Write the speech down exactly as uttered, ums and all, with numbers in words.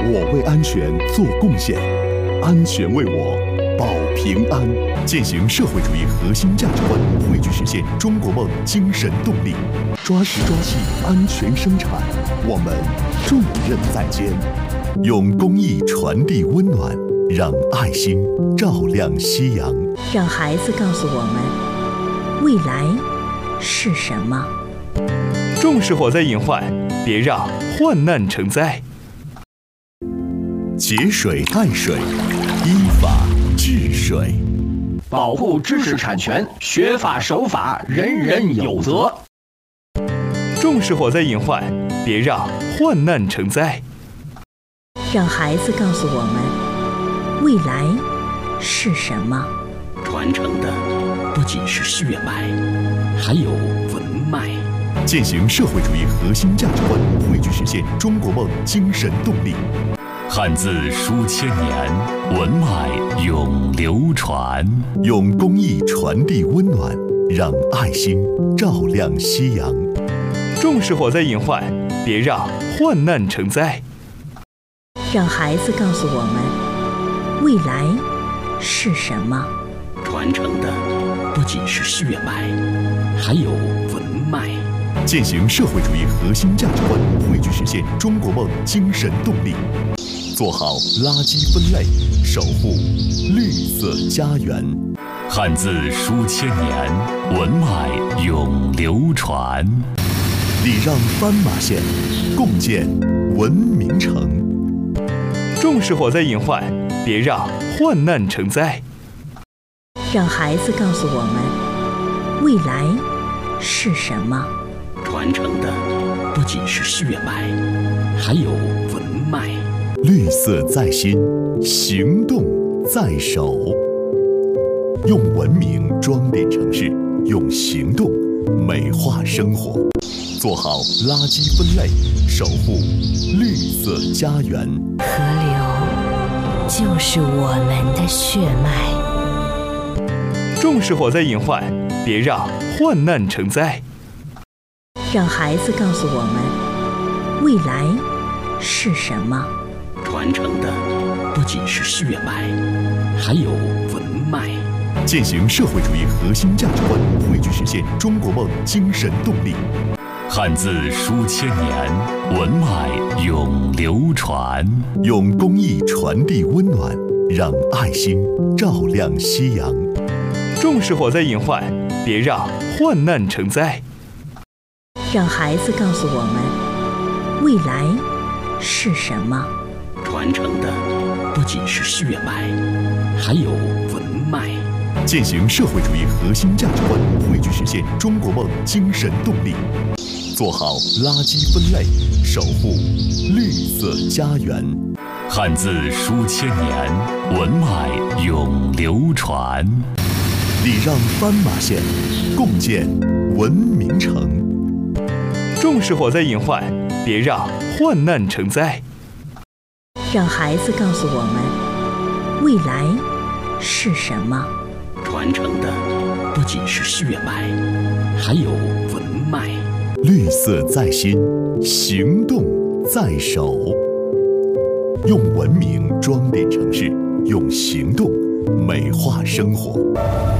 我为安全做贡献，安全为我保平安。践行社会主义核心价值观，汇聚实现中国梦精神动力，抓实抓细安全生产，我们重任在肩。用公益传递温暖，让爱心照亮夕阳。 让孩子告诉我们，未来是什么？ 重视火灾隐患，别让患难成灾。 节水爱水，依法治水。 保护知识产权，学法守法，人人有责。 重视火灾隐患，别让患难成灾。 让孩子告诉我们，未来是什么？ 传承的不仅是血脉，还有文脉。 践行社会主义核心价值观，汇聚实现中国梦精神动力。 汉字书千年，文脉永流传。 用公益传递温暖，让爱心照亮夕阳。 重视火灾隐患，别让患难成灾。 让孩子告诉我们，未来是什么？ 传承的不仅是血脉，还有文脉。 践行社会主义核心价值观，汇聚实现中国梦精神动力。做好垃圾分类，守护绿色家园。 汉字书千年，文脉永流传。 礼让斑马线，共建文明城。 重视火灾隐患，别让患难成灾。 让孩子告诉我们，未来是什么？ 传承的不仅是血脉，还有文脉。 绿色在心，行动在手。用文明装点城市，用行动美化生活。做好垃圾分类，守护绿色家园。 河流就是我们的血脉。 重视火灾隐患，别让患难成灾。 让孩子告诉我们，未来是什么？ 传承的不仅是血脉，还有文脉。 践行社会主义核心价值观，汇聚实现中国梦精神动力。 汉字书千年，文脉永流传。 用公益传递温暖，让爱心照亮夕阳。 重视火灾隐患，别让患难成灾。 让孩子告诉我们，未来是什么？ 传承的不仅是血脉，还有文脉。 践行社会主义核心价值观，汇聚实现中国梦精神动力。做好垃圾分类，守护绿色家园。 汉字书千年，文脉永流传。 礼让斑马线，共建文明城。 重视火灾隐患，别让患难成灾。 让孩子告诉我们，未来是什么？ 传承的不仅是血脉，还有文脉。 绿色在心，行动在手。用文明装点城市，用行动美化生活。